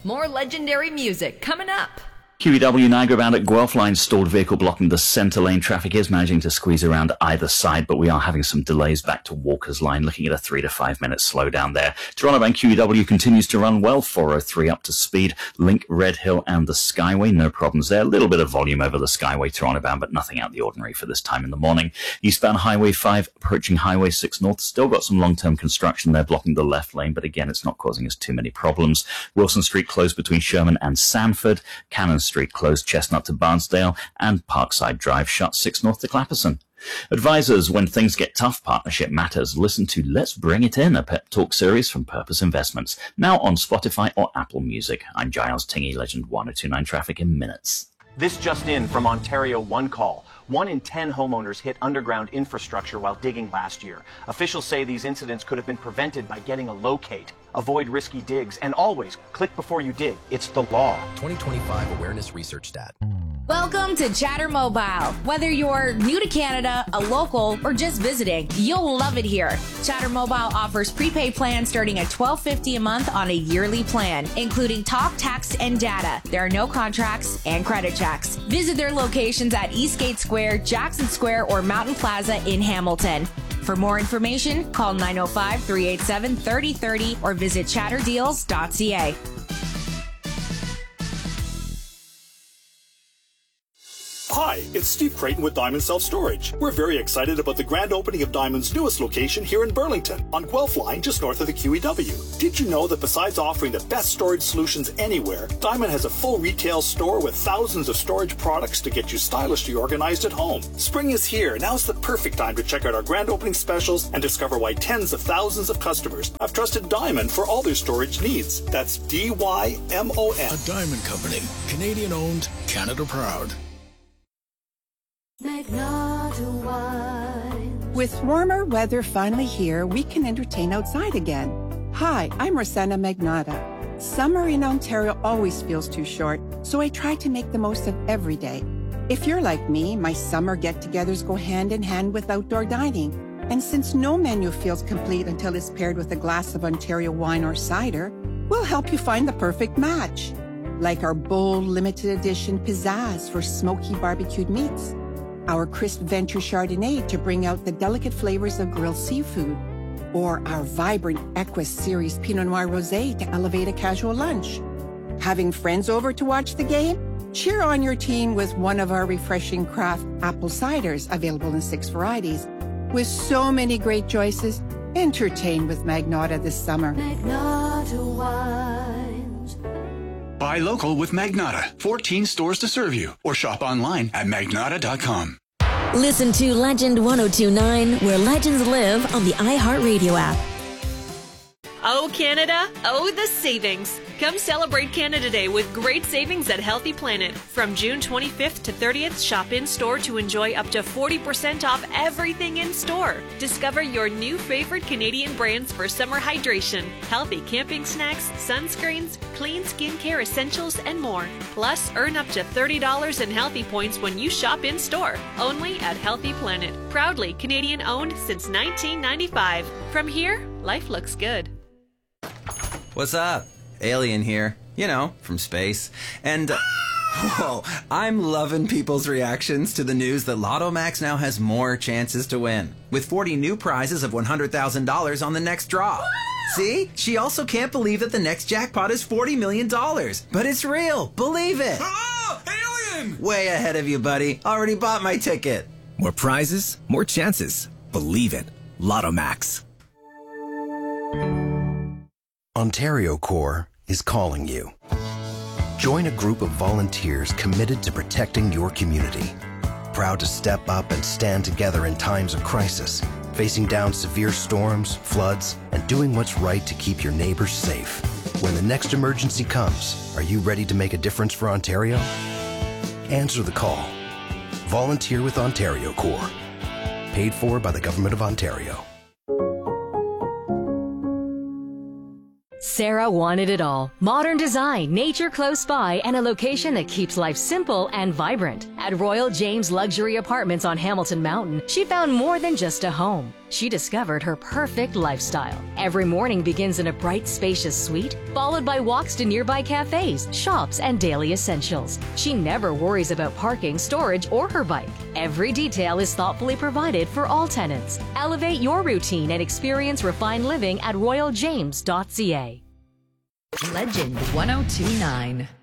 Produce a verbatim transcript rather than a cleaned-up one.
More legendary music coming up. Q E W Niagara bound at Guelph line, stalled vehicle blocking the centre lane. Traffic is managing to squeeze around either side, but we are having some delays back to Walker's line, looking at a three to five minute slowdown there. Toronto bound Q E W continues to run well, four oh three up to speed. Link, Red Hill and the Skyway, no problems there. A little bit of volume over the Skyway Toronto bound, but nothing out of the ordinary for this time in the morning. Eastbound Highway five approaching Highway six North, still got some long-term construction there blocking the left lane, but again, it's not causing us too many problems. Wilson Street closed between Sherman and Sanford. Cannon Street closed Chestnut to Barnsdale, and Parkside Drive shut six North to Clapperson. Advisors, when things get tough, partnership matters. Listen to Let's Bring It In, a pep talk series from Purpose Investments, now on Spotify or Apple Music. I'm Giles Tingy, Legend one oh two nine Traffic in minutes. This just in from Ontario One Call. One in ten homeowners hit underground infrastructure while digging last year. Officials say these incidents could have been prevented by getting a locate. Avoid risky digs and always click before you dig. It's the law. twenty twenty-five Awareness Research Stat. Welcome to Chatter Mobile. Whether you're new to Canada, a local, or just visiting, you'll love it here. Chatter Mobile offers prepaid plans starting at twelve fifty a month on a yearly plan, including talk, text, and data. There are no contracts and credit checks. Visit their locations at Eastgate Square, Jackson Square, or Mountain Plaza in Hamilton. For more information, call nine oh five, three eight seven, three oh three oh or visit chatter deals dot c a. Hi, it's Steve Creighton with Diamond Self-Storage. We're very excited about the grand opening of Diamond's newest location here in Burlington, on Guelph Line, just north of the Q E W. Did you know that besides offering the best storage solutions anywhere, Diamond has a full retail store with thousands of storage products to get you stylishly organized at home? Spring is here. Now's the perfect time to check out our grand opening specials and discover why tens of thousands of customers have trusted Diamond for all their storage needs. That's D Y M O N. A Diamond Company. Canadian owned, Canada proud. Magnata wine. With warmer weather finally here, we can entertain outside again. Hi, I'm Rosanna Magnata. Summer in Ontario always feels too short, so I try to make the most of every day. If you're like me, my summer get-togethers go hand in hand with outdoor dining. And since no menu feels complete until it's paired with a glass of Ontario wine or cider, we'll help you find the perfect match. Like our bold limited edition pizzazz for smoky barbecued meats, our crisp Venture Chardonnay to bring out the delicate flavors of grilled seafood, or our vibrant Equus Series Pinot Noir Rosé to elevate a casual lunch. Having friends over to watch the game? Cheer on your team with one of our refreshing craft apple ciders, available in six varieties. With so many great choices, entertain with Magnata this summer. Magnata wines. Buy local with Magnata. fourteen stores to serve you. Or shop online at magnata dot com. Listen to Legend one oh two nine, where legends live, on the iHeartRadio app. Oh, Canada. Oh, the savings. Come celebrate Canada Day with great savings at Healthy Planet. From June twenty-fifth to thirtieth, shop in-store to enjoy up to forty percent off everything in-store. Discover your new favorite Canadian brands for summer hydration, healthy camping snacks, sunscreens, clean skincare essentials, and more. Plus, earn up to thirty dollars in healthy points when you shop in-store. Only at Healthy Planet. Proudly Canadian-owned since nineteen ninety-five. From here, life looks good. What's up? Alien here. You know, from space. And, uh, whoa, I'm loving people's reactions to the news that Lotto Max now has more chances to win, with forty new prizes of one hundred thousand dollars on the next draw. See? She also can't believe that the next jackpot is forty million dollars. But it's real. Believe it. Oh, alien! Way ahead of you, buddy. Already bought my ticket. More prizes, more chances. Believe it. Lotto Max. Ontario Corps is calling you. Join a group of volunteers committed to protecting your community. Proud to step up and stand together in times of crisis, facing down severe storms, floods, and doing what's right to keep your neighbors safe. When the next emergency comes, are you ready to make a difference for Ontario? Answer the call. Volunteer with Ontario Corps. Paid for by the Government of Ontario. Sarah wanted it all. Modern design, nature close by, and a location that keeps life simple and vibrant. At Royal James Luxury Apartments on Hamilton Mountain, she found more than just a home. she discovered her perfect lifestyle. Every morning begins in a bright, spacious suite, followed by walks to nearby cafes, shops, and daily essentials. She never worries about parking, storage, or her bike. Every detail is thoughtfully provided for all tenants. Elevate your routine and experience refined living at royal james dot c a. Legend one oh two nine.